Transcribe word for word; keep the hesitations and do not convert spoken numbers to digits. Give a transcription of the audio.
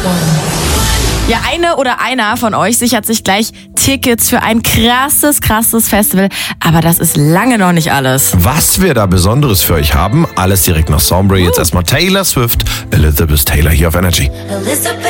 Ja, eine oder einer von euch sichert sich gleich Tickets für ein krasses, krasses Festival. Aber das ist lange noch nicht alles. Was wir da Besonderes für euch haben, alles direkt nach Sombre. Jetzt erstmal Taylor Swift, Elizabeth Taylor hier auf Energy. Elizabeth.